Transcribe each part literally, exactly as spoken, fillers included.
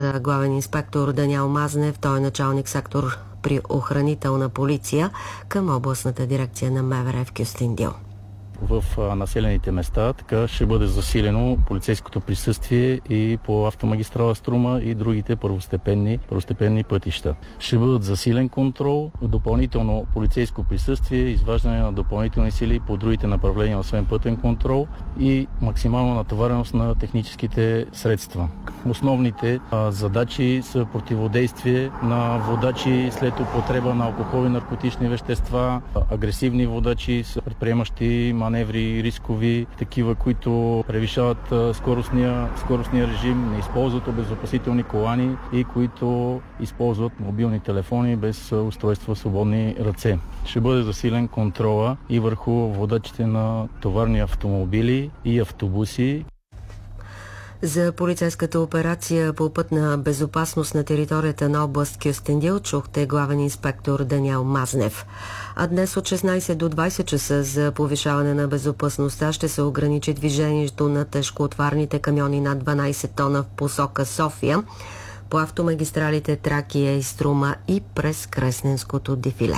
каза главен инспектор Даниел Мазнев. Той е началник сектор при охранителна полиция към областната дирекция на МВР в Кюстендил. В населените места така ще бъде засилено полицейското присъствие и по автомагистрала Струма и другите първостепенни, първостепенни пътища. Ще бъдат засилен контрол, допълнително полицейско присъствие, изваждане на допълнителни сили по другите направления, освен пътен контрол и максимална натовареност на техническите средства. Основните а, задачи са противодействие на водачи след употреба на алкохол и наркотични вещества, агресивни водачи, предприемащи маневри, рискови, такива, които превишават скоростния, скоростния режим, не използват обезопасителни колани и които използват мобилни телефони без устройства свободни ръце. Ще бъде засилен контрола и върху водачите на товарни автомобили и автобуси. За полицейската операция по пътна безопасност на територията на област Кюстендил чухте главен инспектор Даниел Мазнев. А днес от шестнайсет до двайсет часа за повишаване на безопасността ще се ограничи движението на тежкотоварните камиони над дванайсет тона в посока София по автомагистралите Тракия и Струма и през Кресненското дефиле.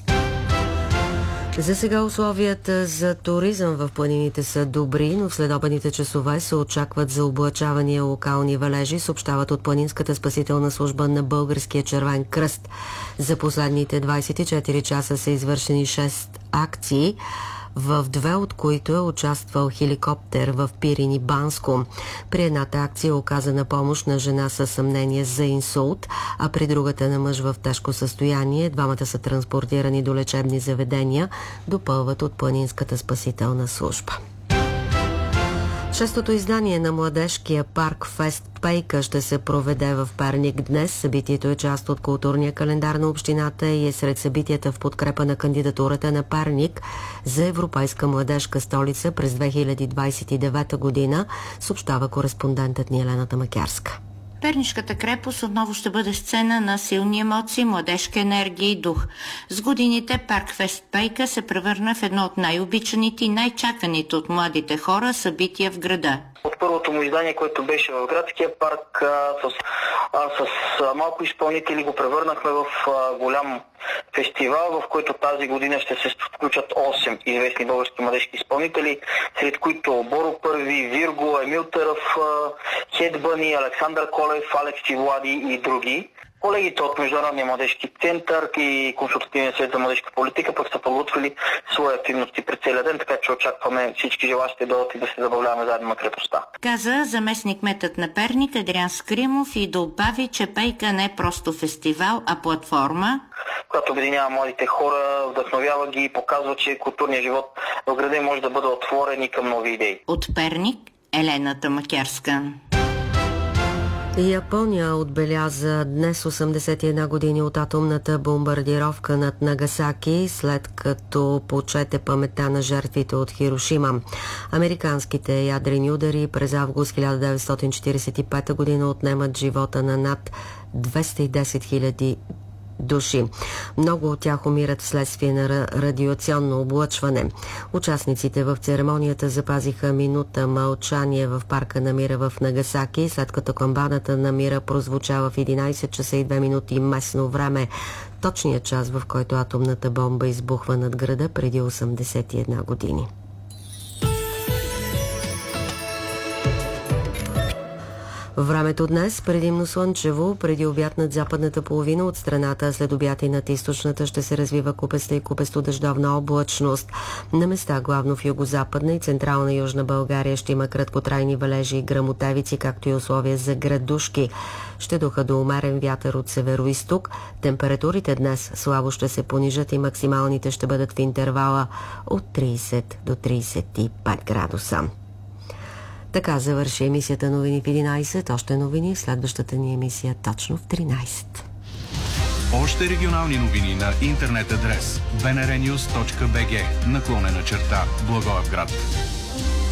За сега условията за туризъм в планините са добри, но в следобедните часове се очакват за облачавания локални валежи, съобщават от Планинската спасителна служба на Българския червен кръст. За последните двайсет и четири часа са извършени шест акции, в две от които е участвал хеликоптер в Пирин и Банско. При едната акция е оказана помощ на жена със съмнение за инсулт, а при другата на мъж в тежко състояние. Двамата са транспортирани до лечебни заведения, допълват от Планинската спасителна служба. Шестото издание на младежкия парк Фест Пейка ще се проведе в Перник днес. Събитието е част от културния календар на общината и е сред събитията в подкрепа на кандидатурата на Перник за Европейска младежка столица през две хиляди двайсет и девета година, съобщава кореспондентът ни Елена Тамакярска. Пернишката крепост отново ще бъде сцена на силни емоции, младежка енергия и дух. С годините парк Фест Пейка се превърна в едно от най-обичаните и най-чаканите от младите хора събития в града. От първото му издание, което беше в градския парк, а, с, а, с а, малко изпълнители го превърнахме в а, голям фестивал, в който тази година ще се включат осем известни български младежки изпълнители, сред които Боро Първи, Вирго, Емил Търъв, Хед Бъни, Александър Колев, Алекс и Влади и други. Колегите от Международния младежки център и Консултативния съвет за младежка политика пък са подготвили свои активности през целия ден, така че очакваме всички желащи да дойдат и да се забавляваме заедно на крепостта. Каза заместник-кметът на Перник Адриан Скримов и добави, че Пейка не е просто фестивал, а платформа, която обединява младите хора, вдъхновява ги и показва, че културният живот в града може да бъде отворен и към нови идеи. От Перник Елена Тамакярска. Япония отбеляза днес осемдесет и една години от атомната бомбардировка над Нагасаки, след като почете паметта на жертвите от Хирошима. Американските ядрени удари през август хиляда деветстотин четиридесет и пета година отнемат живота на над двеста и десет хиляди души. Много от тях умират вследствие на радиационно облъчване. Участниците в церемонията запазиха минута мълчание в парка на мира в Нагасаки, след като камбаната на мира прозвучава в единайсет часа и две минути местно време, точният час, в който атомната бомба избухва над града преди осемдесет и една години. Времето днес предимно слънчево, преди обяд над западната половина от страната, след обяд и над източната ще се развива купеста и купесто-дъждовна облачност. На места, главно в югозападна и централна южна България, ще има краткотрайни валежи и гръмотевици, както и условия за градушки. Ще духа до умерен вятър от северо-исток. Температурите днес слабо ще се понижат и максималните ще бъдат в интервала от трийсет до трийсет и пет градуса. Така завърши емисията Новини в единайсет. Още новини в следващата ни емисия точно в тринайсет. Още регионални новини на интернет адрес би ен ар нюз точка би джи наклонена черта Благоевград.